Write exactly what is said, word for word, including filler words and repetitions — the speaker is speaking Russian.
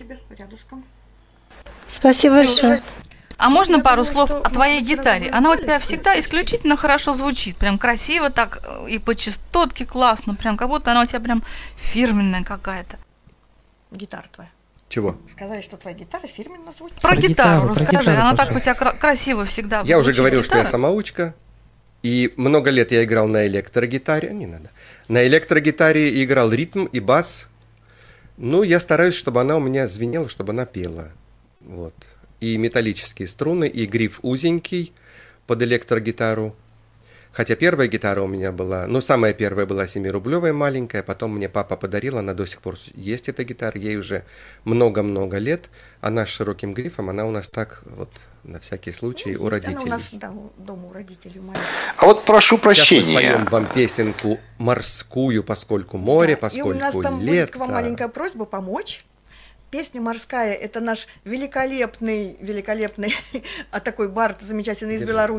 тебе рядышком. Спасибо большое. А можно Я пару думаю, слов что о твоей мы сразу гитаре? Она у тебя разбирались, всегда если исключительно хорошо звучит, прям красиво так, э, и по частотке классно, прям как будто она у тебя прям фирменная какая-то. Гитара твоя. Чего? Сказали, что твоя гитара фирменно звучит. Про, Про гитару, гитару, про расскажи, гитару, она так у пожалуйста. тебя кра- красиво всегда Я уже звучит, говорил, что я гитара. самоучка. И много лет я играл на электрогитаре. Не надо. На электрогитаре играл ритм и бас. Ну, я стараюсь, чтобы она у меня звенела, чтобы она пела. Вот. И металлические струны, и гриф узенький под электрогитару. Хотя первая гитара у меня была, ну, самая первая была семирублевая маленькая, потом мне папа подарил, она до сих пор есть, эта гитара, ей уже много-много лет. Она с широким грифом, она у нас так, вот, на всякий случай, у родителей. Она у нас да, у- дома у родителей моих. А вот прошу Сейчас мы прощения. споем вам песенку морскую, поскольку море, Да, и у нас поскольку там будет лето. к вам маленькая просьба помочь. Песня «Морская» — это наш великолепный, великолепный а такой бард замечательный из Держи. Беларуси.